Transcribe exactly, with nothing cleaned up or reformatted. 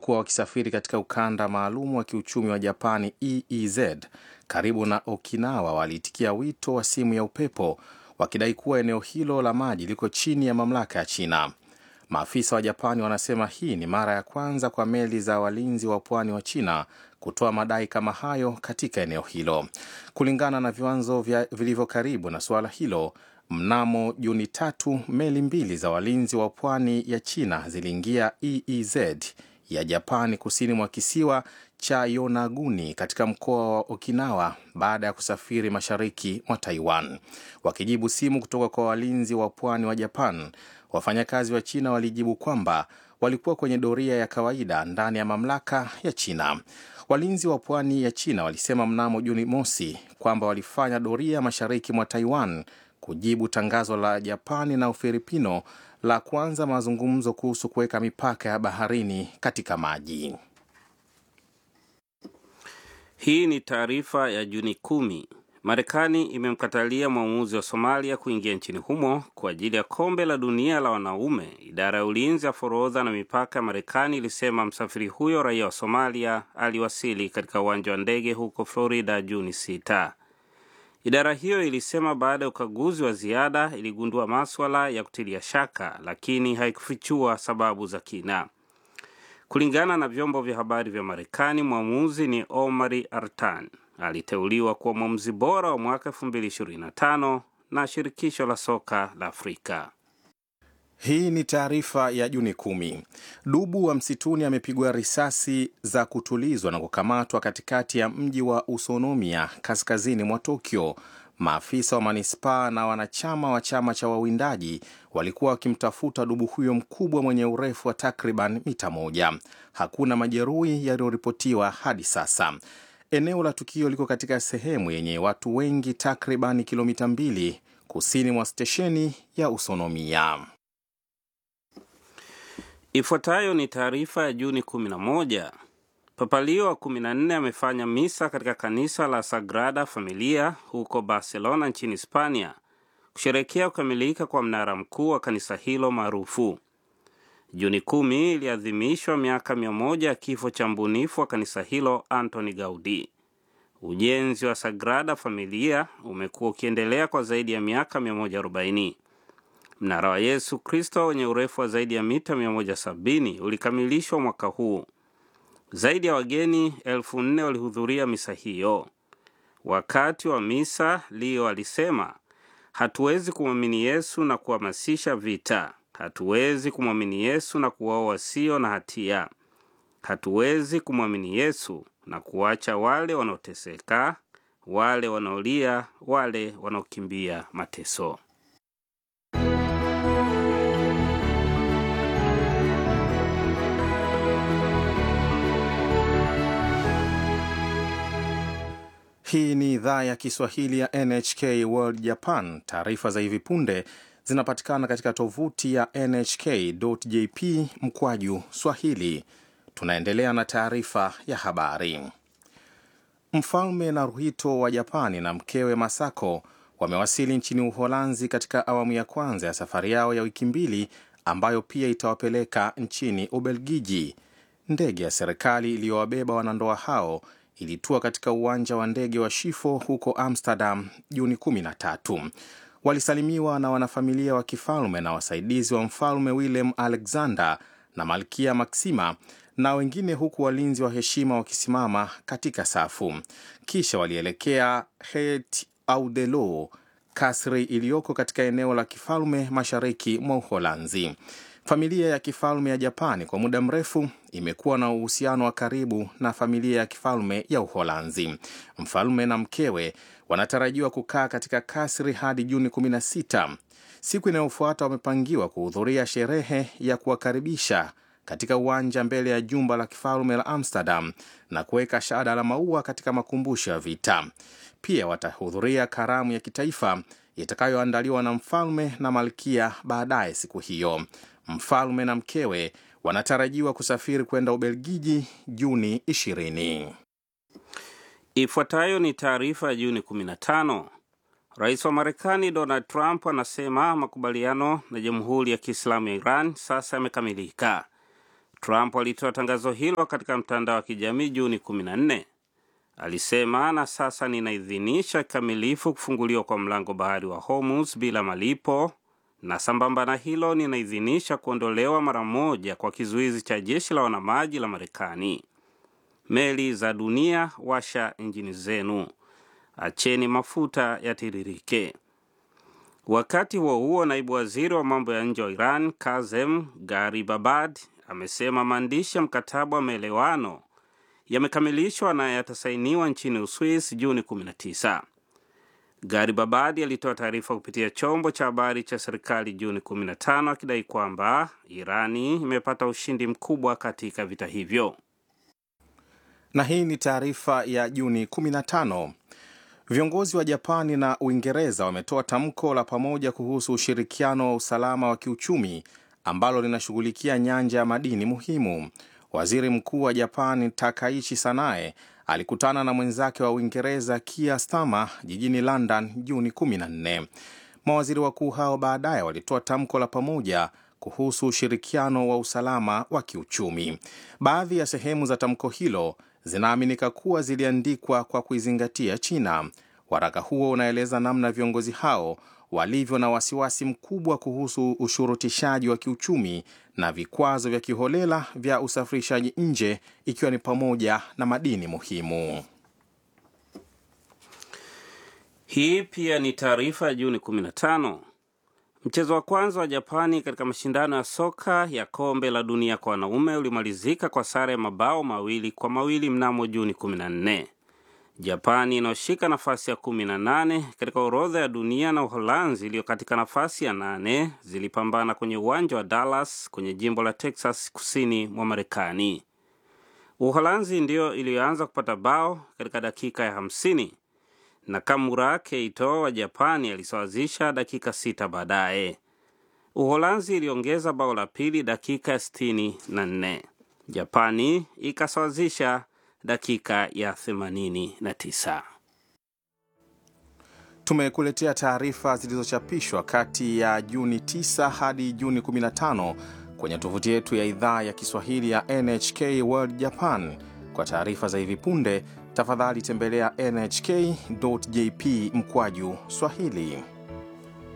waliokuwa wakisafiri katika ukanda maalum wa kiuchumi wa Japani E E Z karibu na Okinawa waliitikia wito wa simu ya upepo, wakidai kuwa eneo hilo la maji liko chini ya mamlaka ya China. Maafisa wa Japani wanasema hii ni mara ya kwanza kwa meli za walinzi wa pwani wa China kutoa madai kama hayo katika eneo hilo. Kulingana na viwanzo vilivyo karibu na suala hilo, mnamo Juni tatu, meli mbili za walinzi wa pwani ya China ziliingia E E Z ya Japani kusini mwa kisiwa cha Yonaguni katika mkoa wa Okinawa baada ya kusafiri mashariki mwa Taiwan. Wakijibu simu kutoka kwa walinzi wa pwani wa Japan, wafanyakazi wa China walijibu kwamba walikuwa kwenye doria ya kawaida ndani ya mamlaka ya China. Walinzi wa pwani ya China walisema mnamo Juni mosi kwamba walifanya doria mashariki mwa Taiwan kujibu tangazo la Japani na Ufilipino la kuanza mazungumzo kuhusu kuweka mipaka ya baharini katika maji. Hii ni taarifa ya Juni kumi. Marekani imemkatalia mwamuzi wa Somalia kuingia nchini humo kwa ajili ya kombe la dunia la wanaume. Idara ya ulinzi ya forodha na mipaka ya Marekani ilisema msafiri huyo raia wa Somalia aliwasili katika uwanja wa ndege huko Florida Juni sita. Idara hiyo ilisema baada ya ukaguzi wa ziada iligundua masuala ya kutilia shaka, lakini haikufichua sababu za kina. Kulingana na vyombo vya habari vya Marekani, mwamuzi ni Omari Artan. Aliteuliwa kuwa mwamuzi bora wa mwaka elfu mbili ishirini na tano na shirikisho la soka la Afrika. Hii ni taarifa ya Juni kumi. Dubu wa msituni amepigwa risasi za kutulizwa na kukamatwa katikati ya mji wa Usonomiya kaskazini mwa Tokyo. Maafisa wa manispaa na wanachama wa chama cha wawindaji walikuwa wakimtafuta dubu huyo mkubwa mwenye urefu wa takriban mita moja. Hakuna majeruhi yaliyoripotiwa hadi sasa. Eneo la tukio liko katika sehemu yenye watu wengi takriban kilomita mbili kusini mwa stesheni ya Usonomiya. Ifuatayo ni taarifa ya Juni kumi na moja. Papa Leo wa kumi na nne amefanya misa katika kanisa la Sagrada Familia huko Barcelona nchini Hispania kusherehekea kukamilika kwa mnara mkuu wa kanisa hilo maarufu. Juni kumi iliadhimishwa miaka mia moja ya kifo cha mbunifu wa kanisa hilo Antoni Gaudi. Ujenzi wa Sagrada Familia umekuwa ukiendelea kwa zaidi ya miaka mia moja arobaini. Mnara wa Yesu Kristo wenye urefu wa zaidi ya mita mia moja sabini ulikamilishwa mwaka huu. Zaidi ya wageni elfu nne walihudhuria misa hiyo. Wakati wa misa, Leo alisema, hatuwezi kumwamini Yesu na kuhamasisha vita. Hatuwezi kumwamini Yesu na kuwaoa wasio na hatia. Hatuwezi kumwamini Yesu na kuacha wale wanaoteseka, wale wanaolia, wale wanaokimbia mateso. Hii ni idhaa ya Kiswahili ya N H K World Japan. Taarifa za hivi punde zinapatikana katika tovuti ya N H K dot J P mkwaju Swahili. Tunaendelea na taarifa ya habari. Mfalme Naruhito wa Japani na mkewe Masako wamewasili nchini Uholanzi katika awamu ya kwanza ya safari yao ya wiki mbili ambayo pia itawapeleka nchini Ubelgiji. Ndege ya serikali iliyowabeba wanandoa hao ilitua katika uwanja wa ndege wa Schiphol huko Amsterdam Juni kumi na tatu. Walisalimiwa na wanafamilia wa kifalme na wasaidizi wa mfalme Willem Alexander na Malkia Maxima na wengine, huku walinzi wa heshima wakisimama katika safu. Kisha walielekea Het Ouderloo, kasri iliyoko katika eneo la kifalme mashariki mwa Uholanzi. Familia ya kifalme ya Japani kwa muda mrefu imekuwa na uhusiano wa karibu na familia ya kifalme ya Uholanzi. Mfalme na mkewe wanatarajiwa kukaa katika kasri hadi Juni kumi na sita. Siku inayofuata wamepangiwa kuhudhuria sherehe ya kuwakaribisha katika uwanja mbele ya jumba la kifalme la Amsterdam na kuweka shada la maua katika makumbusho ya vita. Pia watahudhuria karamu ya kitaifa itakayoandaliwa na mfalme na malkia baadaye siku hiyo. Mfalme na mkewe wanatarajiwa kusafiri kwenda Ubelgiji Juni ishirini. Ifuatayo ni taarifa ya Juni kumi na tano. Rais wa Marekani Donald Trump anasema makubaliano na Jamhuri ya Kiislamu ya Iran sasa yamekamilika. Trump alitoa tangazo hilo katika mtandao wa kijamii Juni kumi na nne. Alisema, na sasa ninaidhinisha kikamilifu kufunguliwa kwa mlango bahari wa Hormuz bila malipo, na sambamba na hilo ninaidhinisha kuondolewa mara moja kwa kizuizi cha jeshi la wanamaji la Marekani. Meli za dunia, washa injini zenu. Acheni mafuta yatiririke. Wakati huo huo, naibu waziri wa mambo ya nje wa Iran, Kazem Garibabad, amesema maandishi ya mkataba wa maelewano yamekamilishwa na yatasainiwa nchini Uswisi Juni kumi na tisa. Garibabad alitoa taarifa kupitia chombo cha habari cha serikali Juni kumi na tano akidai kwamba Irani imepata ushindi mkubwa katika vita hivyo. Na hii ni taarifa ya Juni kumi na tano. Viongozi wa Japani na Uingereza wametoa tamko la pamoja kuhusu ushirikiano wa usalama wa kiuchumi ambalo linashughulikia nyanja ya madini muhimu. Waziri Mkuu wa Japani Takaichi Sanae alikutana na mwenzake wa Uingereza Keir Starmer jijini London Juni kumi na nne. Mawaziri wakuu hao baadaye walitoa tamko la pamoja kuhusu ushirikiano wa usalama wa kiuchumi. Baadhi ya sehemu za tamko hilo zinaaminika kuwa ziliandikwa kwa kuizingatia China. Waraka huo unaeleza namna viongozi hao walivyo na wasiwasi mkubwa kuhusu ushurutishaji wa kiuchumi na vikwazo vya kiholela vya usafirishaji nje, ikiwa ni pamoja na madini muhimu. Hii pia ni taarifa ya Juni kumi na tano. Mchezo wa kwanza wa Japani katika mashindano ya soka ya kombe la dunia kwa wanaume ulimalizika kwa sare ya mabao mawili kwa mawili mnamo Juni kumi na nne. Japani inaoshika nafasi ya kumi na nane katika orodha ya dunia na Uholanzi iliyo katika nafasi ya nane zilipambana kwenye uwanja wa Dallas kwenye jimbo la Texas kusini mwa Marekani. Uholanzi ndio iliyoanza kupata bao katika dakika ya hamsini. Nakamura Keito wa Japani alisawazisha dakika sita baadaye. Uholanzi iliongeza bao la pili dakika ya sitini na nne. Japani ikasawazisha dakika ya themanini na tisa. Tumekuletea taarifa zilizochapishwa kati ya Juni tisa hadi Juni kumi na tano kwenye tovuti yetu ya idhaa ya Kiswahili ya N H K World Japan. Kwa taarifa za hivi punde, tafadhali tembelea N H K dot J P mkwaju Swahili.